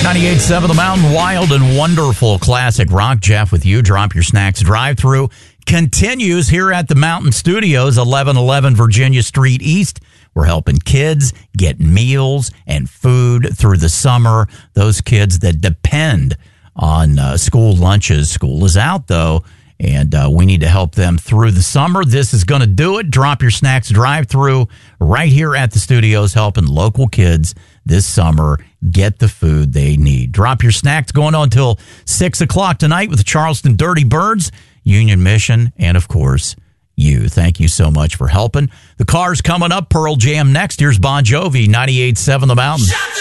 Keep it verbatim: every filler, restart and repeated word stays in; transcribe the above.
ninety-eight point seven The Mountain, wild and wonderful classic rock. Jeff with you. Drop Your Snacks drive-thru continues here at the Mountain Studios, eleven eleven Virginia Street East. We're helping kids get meals and food through the summer. Those kids that depend on uh, school lunches. School is out, though, and uh, we need to help them through the summer. This is going to do it. Drop Your Snacks drive-thru right here at the studios, helping local kids this summer get the food they need. Drop Your Snacks going on until six o'clock tonight with the Charleston Dirty Birds, Union Mission, and, of course, you. Thank you so much for helping. The Cars coming up. Pearl Jam next. Here's Bon Jovi, ninety-eight point seven The Mountain.